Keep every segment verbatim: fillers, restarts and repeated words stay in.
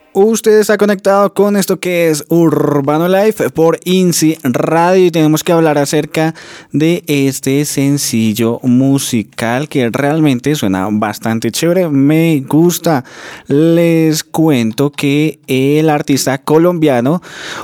Usted está conectado con esto que es Urbano Life por INSI Radio y tenemos que hablar acerca de este sencillo musical que realmente suena bastante chévere, me gusta. Les cuento que el artista colombiano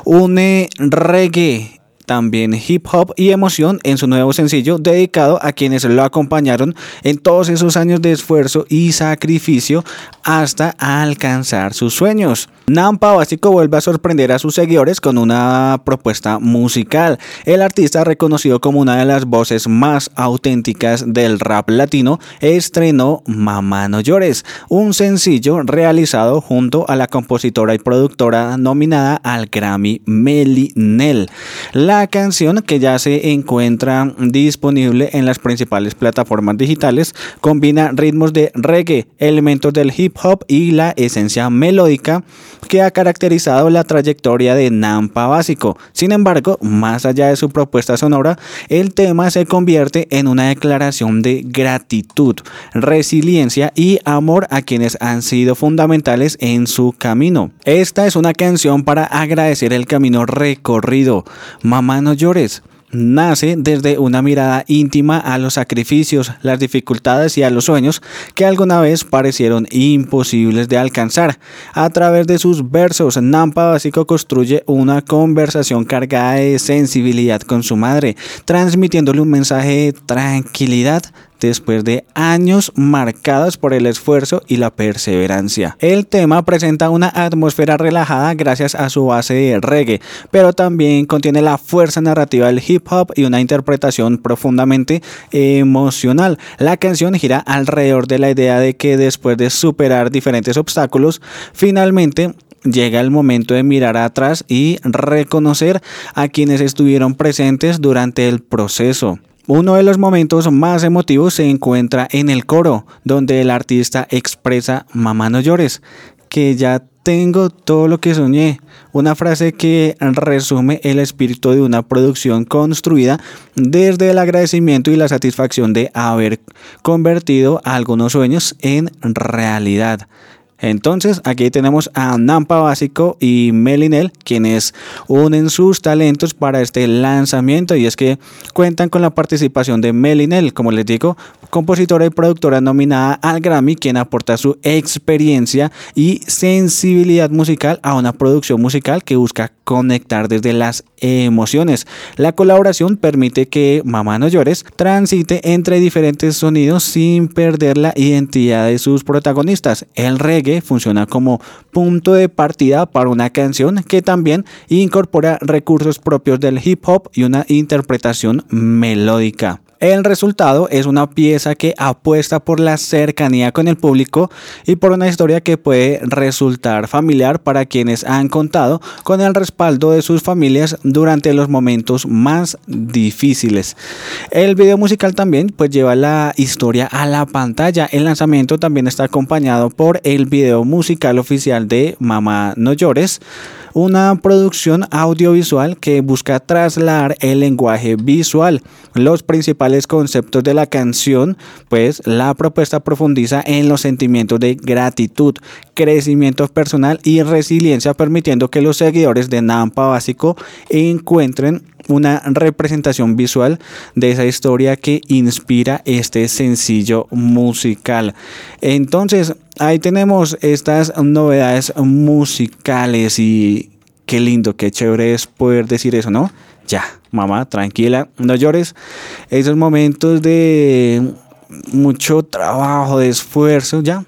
une reggae, también hip hop y emoción en su nuevo sencillo dedicado a quienes lo acompañaron en todos esos años de esfuerzo y sacrificio hasta alcanzar sus sueños. Nampa Básico vuelve a sorprender a sus seguidores con una propuesta musical. El artista, reconocido como una de las voces más auténticas del rap latino, estrenó Mamá No Llores, un sencillo realizado junto a la compositora y productora nominada al Grammy Mely Nel. La canción, que ya se encuentra disponible en las principales plataformas digitales, combina ritmos de reggae, elementos del hip hop y la esencia melódica que ha caracterizado la trayectoria de Nampa Básico. Sin embargo, más allá de su propuesta sonora, el tema se convierte en una declaración de gratitud, resiliencia y amor a quienes han sido fundamentales en su camino. Esta es una canción para agradecer el camino recorrido. Mamá No Llores nace desde una mirada íntima a los sacrificios, las dificultades y a los sueños que alguna vez parecieron imposibles de alcanzar. A través de sus versos, Nampa Básico construye una conversación cargada de sensibilidad con su madre, transmitiéndole un mensaje de tranquilidad después de años marcados por el esfuerzo y la perseverancia. El tema presenta una atmósfera relajada gracias a su base de reggae, pero también contiene la fuerza narrativa del hip hop y una interpretación profundamente emocional. La canción gira alrededor de la idea de que después de superar diferentes obstáculos, finalmente llega el momento de mirar atrás y reconocer a quienes estuvieron presentes durante el proceso. Uno de los momentos más emotivos se encuentra en el coro, donde el artista expresa "Mamá no llores, que ya tengo todo lo que soñé", una frase que resume el espíritu de una producción construida desde el agradecimiento y la satisfacción de haber convertido algunos sueños en realidad. Entonces aquí tenemos a Nampa Básico y Mely Nel, quienes unen sus talentos para este lanzamiento, y es que cuentan con la participación de Mely Nel, como les digo, compositora y productora nominada al Grammy, quien aporta su experiencia y sensibilidad musical a una producción musical que busca conectar desde las emociones. La colaboración permite que Mamá No Llores transite entre diferentes sonidos sin perder la identidad de sus protagonistas. El reggae funciona como punto de partida para una canción que también incorpora recursos propios del hip hop y una interpretación melódica. El resultado es una pieza que apuesta por la cercanía con el público y por una historia que puede resultar familiar para quienes han contado con el respaldo de sus familias durante los momentos más difíciles. El video musical también pues lleva la historia a la pantalla. El lanzamiento también está acompañado por el video musical oficial de Mamá No Llores, una producción audiovisual que busca trasladar el lenguaje visual, los principales conceptos de la canción, pues la propuesta profundiza en los sentimientos de gratitud, crecimiento personal y resiliencia, permitiendo que los seguidores de Nampa Básico encuentren una representación visual de esa historia que inspira este sencillo musical. Entonces, ahí tenemos estas novedades musicales y qué lindo, qué chévere es poder decir eso, ¿no? Ya, mamá, tranquila, no llores. Esos momentos de mucho trabajo, de esfuerzo, ya,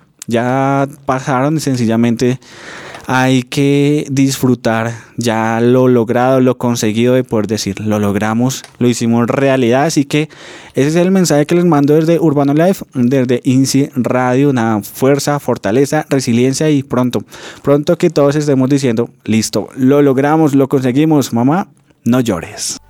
ya pasaron y sencillamente hay que disfrutar ya lo logrado, lo conseguido, de poder decir, lo logramos, lo hicimos realidad. Así que ese es el mensaje que les mando desde Urbano Life, desde INSI Radio, una fuerza, fortaleza, resiliencia y pronto, pronto que todos estemos diciendo, listo, lo logramos, lo conseguimos, mamá, no llores.